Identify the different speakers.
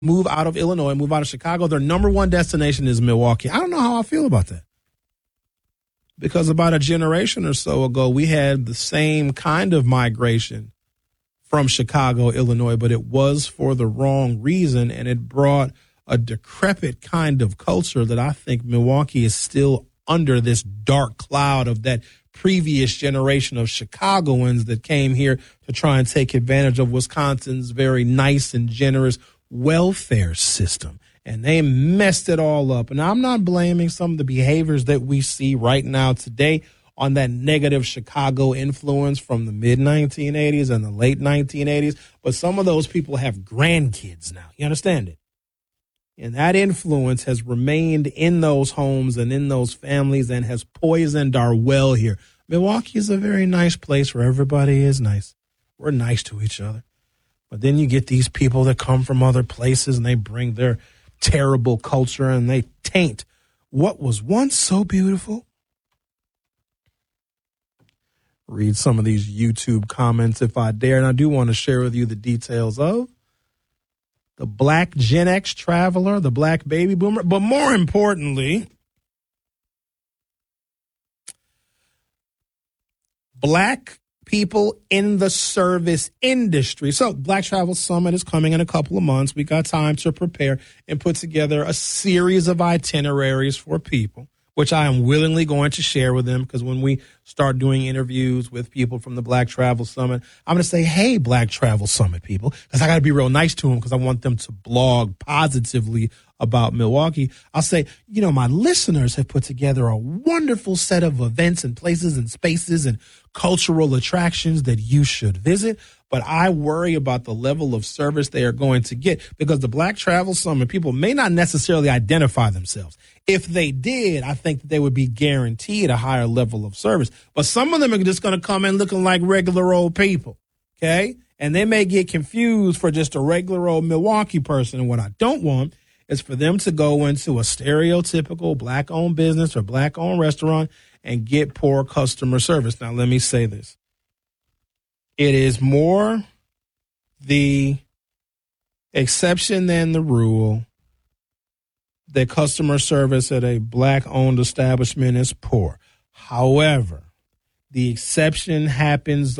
Speaker 1: move out of Illinois, move out of Chicago, their number one destination is Milwaukee. I don't know how I feel about that. Because about a generation or so ago, we had the same kind of migration from Chicago, Illinois, but it was for the wrong reason, and it brought a decrepit kind of culture that I think Milwaukee is still under this dark cloud of that previous generation of Chicagoans that came here to try and take advantage of Wisconsin's very nice and generous welfare system. And they messed it all up. And I'm not blaming some of the behaviors that we see right now today on that negative Chicago influence from the mid-1980s and the late 1980s. But some of those people have grandkids now. You understand it? And that influence has remained in those homes and in those families and has poisoned our well here. Milwaukee is a very nice place where everybody is nice. We're nice to each other. But then you get these people that come from other places and they bring their terrible culture and they taint what was once so beautiful. Read some of these YouTube comments if I dare. And I do want to share with you the details of the Black Gen X traveler, the Black baby boomer, but more importantly, Black people in the service industry. So Black Travel Summit is coming in a couple of months. We got time to prepare and put together a series of itineraries for people, which I am willingly going to share with them, because when we start doing interviews with people from the Black Travel Summit, I'm going to say, hey, Black Travel Summit people, because I got to be real nice to them because I want them to blog positively about Milwaukee. I'll say, my listeners have put together a wonderful set of events and places and spaces and cultural attractions that you should visit. But I worry about the level of service they are going to get, because the Black Travel Summit people may not necessarily identify themselves. If they did, I think that they would be guaranteed a higher level of service. But some of them are just going to come in looking like regular old people, okay? And they may get confused for just a regular old Milwaukee person. And what I don't want is for them to go into a stereotypical Black-owned business or Black-owned restaurant and get poor customer service. Now, let me say this. It is more the exception than the rule that customer service at a Black-owned establishment is poor. However, the exception happens